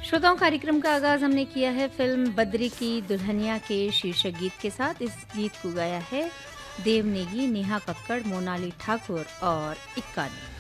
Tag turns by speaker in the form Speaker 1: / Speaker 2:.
Speaker 1: श्रोताओं, कार्यक्रम का आगाज हमने किया है फिल्म बद्री की दुल्हनिया के शीर्षक गीत के साथ। इस गीत को गाया है देव नेगी, नेहा कक्कड़, मोनाली ठाकुर और इक्का ने।